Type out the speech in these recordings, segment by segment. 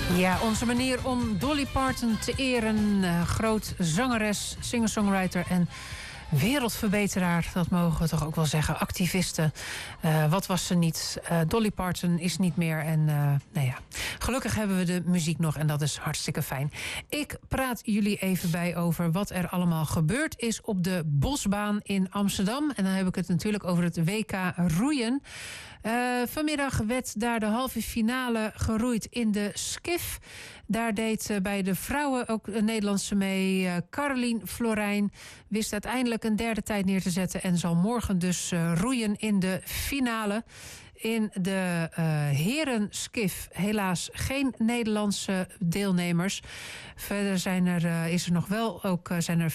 Ja, onze manier om Dolly Parton te eren. Groot zangeres, singer-songwriter en wereldverbeteraar. Dat mogen we toch ook wel zeggen. Activiste. Wat was ze niet? Dolly Parton is niet meer. En nou ja, gelukkig hebben we de muziek nog. En dat is hartstikke fijn. Ik praat jullie even bij over wat er allemaal gebeurd is op de Bosbaan in Amsterdam. En dan heb ik het natuurlijk over het WK roeien. Vanmiddag werd daar de halve finale geroeid in de skiff. Daar deed bij de vrouwen ook een Nederlandse mee. Carolien Florijn wist uiteindelijk een derde tijd neer te zetten. En zal morgen dus roeien in de finale. In de herenskif helaas geen Nederlandse deelnemers. Verder is er nog wel ook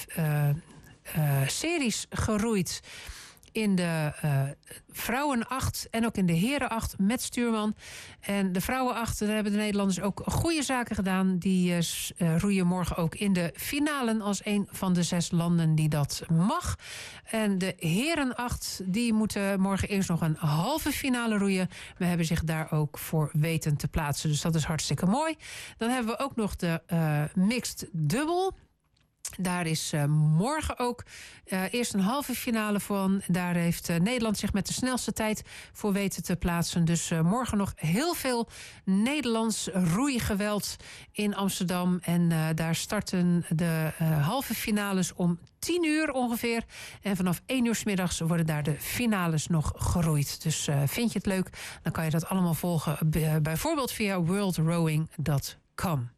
series geroeid in de vrouwenacht en ook in de herenacht met stuurman. En de vrouwenacht, daar hebben de Nederlanders ook goede zaken gedaan. Die roeien morgen ook in de finalen als een van de 6 landen die dat mag. En de herenacht, die moeten morgen eerst nog een halve finale roeien. We hebben zich daar ook voor weten te plaatsen. Dus dat is hartstikke mooi. Dan hebben we ook nog de mixed dubbel. Daar is morgen ook eerst een halve finale van. Daar heeft Nederland zich met de snelste tijd voor weten te plaatsen. Dus morgen nog heel veel Nederlands roeigeweld in Amsterdam. En daar starten de halve finales om 10 uur ongeveer. En vanaf 1 uur 's middags worden daar de finales nog geroeid. Dus vind je het leuk, dan kan je dat allemaal volgen. Bijvoorbeeld via worldrowing.com.